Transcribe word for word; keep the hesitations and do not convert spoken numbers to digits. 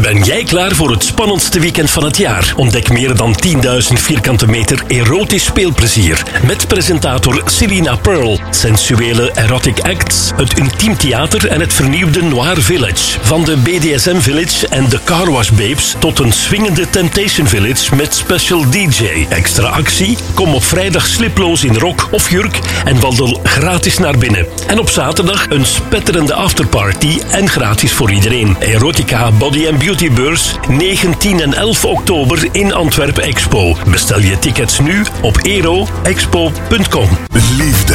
Ben jij klaar voor het spannendste weekend van het jaar? Ontdek meer dan tienduizend vierkante meter erotisch speelplezier. Met presentator Selina Pearl, sensuele erotic acts, het intiem theater en het vernieuwde Noir Village. Van de B D S M Village en de Car Wash Babes tot een swingende Temptation Village met special D J. Extra actie? Kom op vrijdag sliploos in rok of jurk en wandel gratis naar binnen. En op zaterdag een spetterende afterparty en gratis voor iedereen. Erotica Body and Beauty Beurs negentien en elf oktober in Antwerpen Expo. Bestel je tickets nu op ero expo punt com. Liefde,